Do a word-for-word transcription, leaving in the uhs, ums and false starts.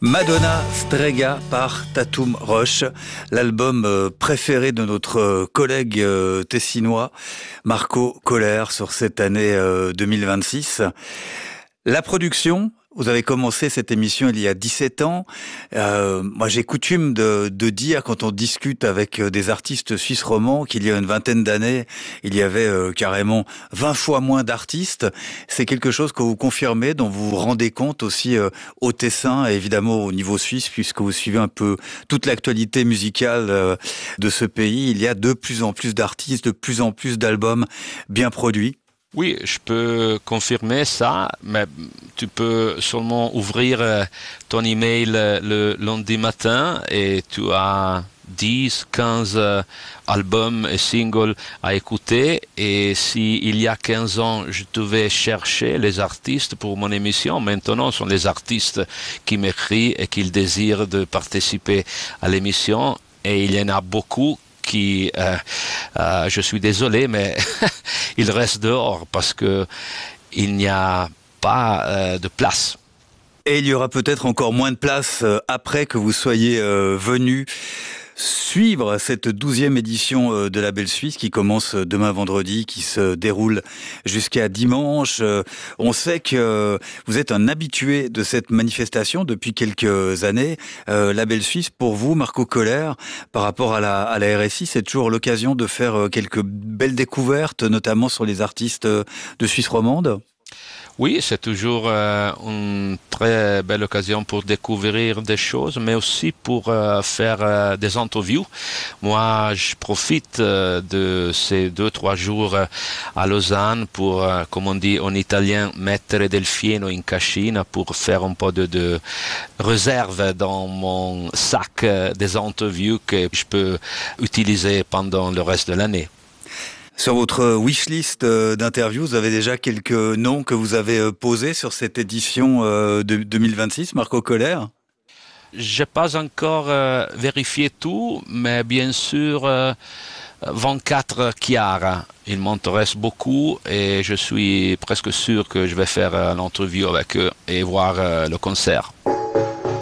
Madonna Strega par Tatum Roche, l'album préféré de notre collègue tessinois Marco Kohler sur cette année deux mille vingt-six. La production, vous avez commencé cette émission il y a dix-sept ans. Euh, moi, j'ai coutume de, de dire, quand on discute avec des artistes suisses romands, qu'il y a une vingtaine d'années, il y avait euh, carrément vingt fois moins d'artistes. C'est quelque chose que vous confirmez, dont vous vous rendez compte aussi euh, au Tessin et évidemment au niveau suisse, puisque vous suivez un peu toute l'actualité musicale euh, de ce pays. Il y a de plus en plus d'artistes, de plus en plus d'albums bien produits. Oui, je peux confirmer ça, mais tu peux seulement ouvrir ton email le lundi matin et tu as dix, quinze albums et singles à écouter. Et s'il y a quinze ans, je devais chercher les artistes pour mon émission, maintenant ce sont les artistes qui m'écrivent et qui désirent de participer à l'émission. Et il y en a beaucoup qui, euh, euh, je suis désolé, mais il reste dehors parce que il n'y a pas euh, de place. Et il y aura peut-être encore moins de place euh, après que vous soyez euh, venu suivre cette douzième édition euh, de la Belle Suisse qui commence demain vendredi, qui se déroule jusqu'à dimanche. Euh, on sait que euh, vous êtes un habitué de cette manifestation depuis quelques années. Euh, la Belle Suisse, pour vous, Marco Kohler, par rapport à la, à la R S I, c'est toujours l'occasion de faire euh, quelques belles découvertes, notamment sur les artistes euh, de Suisse romande? Oui, c'est toujours euh, une très belle occasion pour découvrir des choses, mais aussi pour euh, faire euh, des interviews. Moi, je profite euh, de ces deux, trois jours euh, à Lausanne pour, euh, comme on dit en italien, mettere del fieno in cascina, pour faire un peu de, de réserve dans mon sac euh, des interviews que je peux utiliser pendant le reste de l'année. Sur votre wishlist d'interviews, vous avez déjà quelques noms que vous avez posés sur cette édition de deux mille vingt-six, Marco Kohler? Je n'ai pas encore euh, vérifié tout, mais bien sûr, euh, vingt-quatre Chiara, il m'intéresse beaucoup et je suis presque sûr que je vais faire euh, l'entrevue avec eux et voir euh, le concert.